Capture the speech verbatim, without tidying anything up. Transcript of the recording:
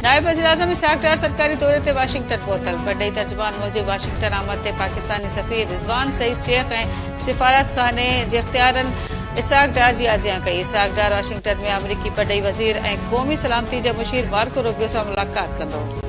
नायब वज़ीर-ए-आज़म इसहाक डार सरकारी दौरे ते वाशिंगटन पहुतल। वॾे तर्जुमान मूजिब वाशिंगटन आमद ते पाकिस्तानी सफ़ीर रिज़वान सईद शेख ऐं सिफ़ारत खाने जे इख्तियारनि इसहाक डार जी आजियां कई। इसहाक डार वाशिंगटन में अमरीकी वॾे वज़ीर ऐं क़ौमी सलामती जे मुशीर मार्को रूबियो सां मुलाक़ात कंदो।